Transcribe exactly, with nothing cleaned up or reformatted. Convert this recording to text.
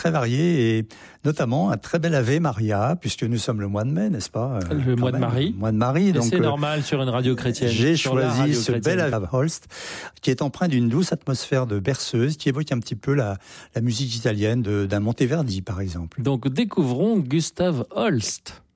très variés et notamment un très bel Ave Maria, puisque nous sommes le mois de mai, n'est-ce pas? Le mois de Marie. Le mois de Marie. Et donc, c'est euh, normal sur une radio chrétienne. J'ai sur la choisi radio ce chrétienne. bel Ave Holst, qui est empreint d'une douce atmosphère de berceuse, qui évoque un petit peu la, la musique italienne de, d'un Monteverdi, par exemple. Donc découvrons Gustav Holst.